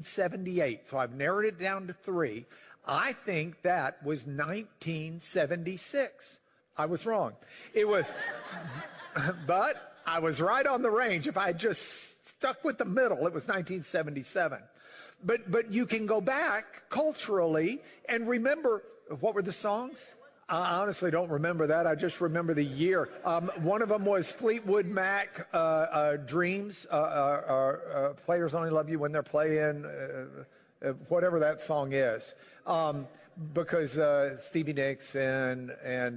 1978. So I've narrowed it down to 3. I think that was 1976. I was wrong. It was, but I was right on the range. If I had just stuck with the middle, it was 1977. But you can go back culturally and remember, what were the songs? I honestly don't remember that. I just remember the year. One of them was Fleetwood Mac, Dreams, Players Only Love You When They're Playing, whatever that song is. Because Stevie Nicks and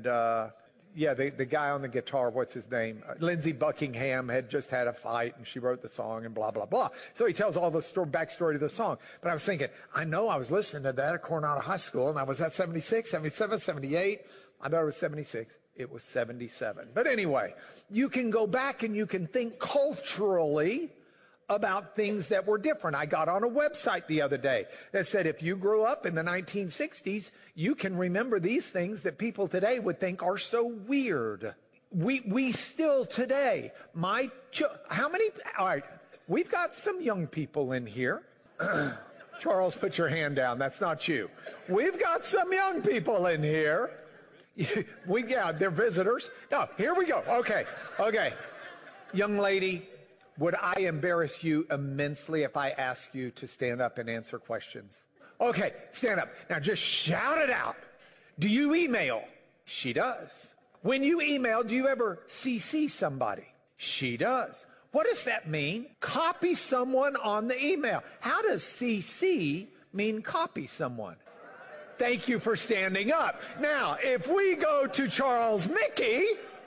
the guy on the guitar, what's his name? Lindsey Buckingham had just had a fight and she wrote the song and blah, blah, blah. So he tells all the backstory to the song. But I was thinking, I know I was listening to that at Coronado High School, and I was at 76, 77, 78. I thought it was 76. It was 77. But anyway, you can go back and you can think culturally about things that were different. I got on a website the other day that said if you grew up in the 1960s, you can remember these things that people today would think are so weird. We still today, how many, all right, we've got some young people in here. Charles, put your hand down. That's not you. We've got some young people in here. They're visitors. No, here we go. Okay. Young lady, would I embarrass you immensely if I ask you to stand up and answer questions? Okay, stand up. Now just shout it out. Do you email? She does. When you email, do you ever CC somebody? She does. What does that mean? Copy someone on the email. How does CC mean copy someone? Thank you for standing up. Now, if we go to Charles Mickey,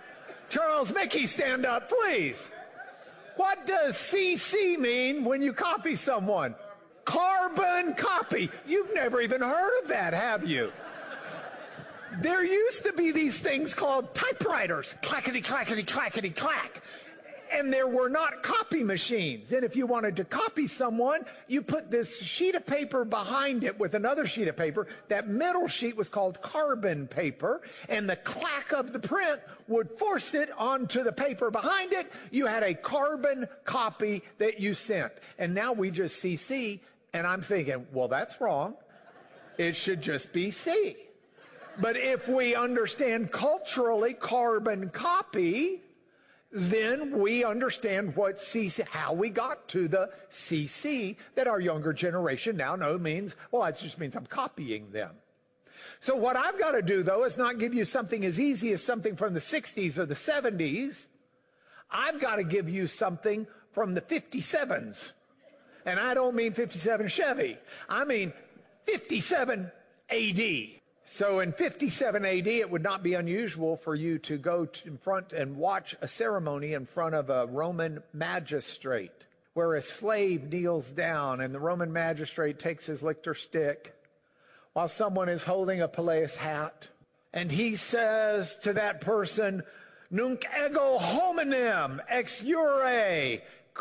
stand up, please. What does CC mean when you copy someone? Carbon copy. You've never even heard of that, have you? There used to be these things called typewriters. Clackety, clackety, clackety, clack. And there were not copy machines. And if you wanted to copy someone, you put this sheet of paper behind it with another sheet of paper. That middle sheet was called carbon paper. And the clack of the print would force it onto the paper behind it. You had a carbon copy that you sent. And now we just CC. And I'm thinking, well, that's wrong. It should just be C. But if we understand culturally carbon copy, then we understand what CC, how we got to the CC that our younger generation now means, well, it just means I'm copying them. So what I've got to do, though, is not give you something as easy as something from the 60s or the 70s. I've got to give you something from the 57s. And I don't mean 57 Chevy. I mean 57 AD. So in 57 AD, it would not be unusual for you to go in front and watch a ceremony in front of a Roman magistrate where a slave kneels down and the Roman magistrate takes his lictor stick while someone is holding a Peleus hat. And he says to that person, Nunc ego hominem ex iure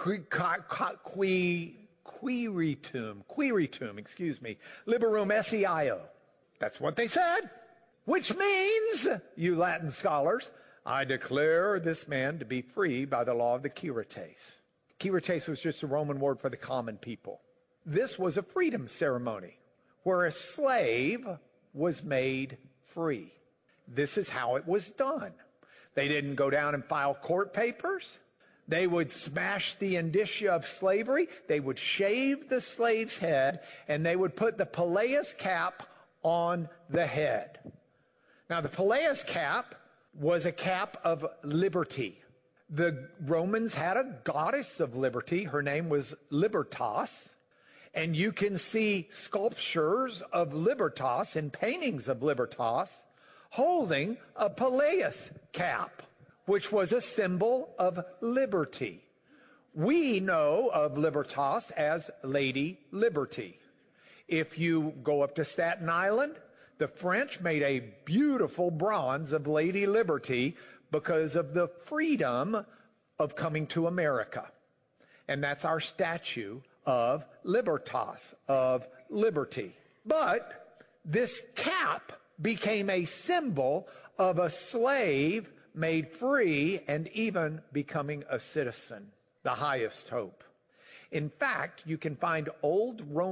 quiritum, liberum esse io. That's what they said, which means, you Latin scholars, I declare this man to be free by the law of the Quirites. Quirites was just a Roman word for the common people. This was a freedom ceremony where a slave was made free. This is how it was done. They didn't go down and file court papers. They would smash the indicia of slavery. They would shave the slave's head, and they would put the Peleus cap on the head. Now, the Peleus cap was a cap of liberty. The Romans had a goddess of liberty. Her name was Libertas. And you can see sculptures of Libertas and paintings of Libertas holding a Peleus cap, which was a symbol of liberty. We know of Libertas as Lady Liberty. If you go up to Staten Island, the French made a beautiful bronze of Lady Liberty because of the freedom of coming to America. And that's our statue of Libertas, of liberty. But this cap became a symbol of a slave made free and even becoming a citizen, the highest hope. In fact, you can find old Roman